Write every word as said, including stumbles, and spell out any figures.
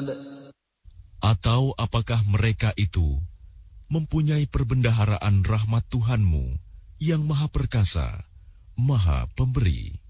Atau apakah mereka itu mempunyai perbendaharaan rahmat Tuhanmu yang Maha Perkasa, Maha Pemberi?